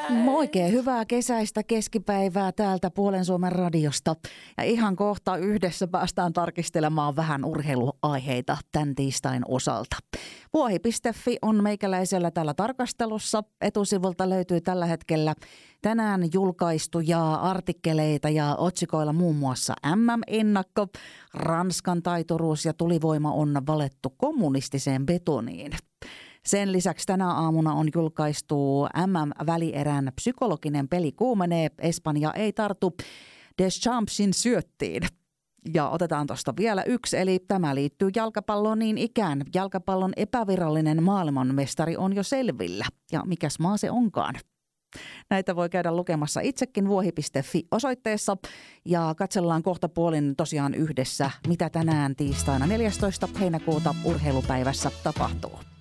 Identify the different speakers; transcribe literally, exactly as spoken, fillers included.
Speaker 1: Oikein hyvää kesäistä keskipäivää täältä Puolen Suomen radiosta. Ja ihan kohta yhdessä päästään tarkistelemaan vähän urheiluaiheita tämän tiistain osalta. Vuohi piste fi on meikäläisellä täällä tarkastelussa. Etusivulta löytyy tällä hetkellä tänään julkaistuja artikkeleita ja otsikoilla muun muassa M M-ennakko, Ranskan taituruus ja tulivoima on valettu kommunistiseen betoniin. Sen lisäksi tänä aamuna on julkaistu M M-välierän psykologinen peli kuumenee, Espanja ei tartu Deschampsin syöttiin. Ja otetaan tuosta vielä yksi, eli tämä liittyy jalkapalloon niin ikään. Jalkapallon epävirallinen maailmanmestari on jo selvillä. Ja mikäs maa se onkaan? Näitä voi käydä lukemassa itsekin vuohi piste fi osoitteessa ja katsellaan kohta puolin tosiaan yhdessä, mitä tänään tiistaina neljästoista heinäkuuta urheilupäivässä tapahtuu.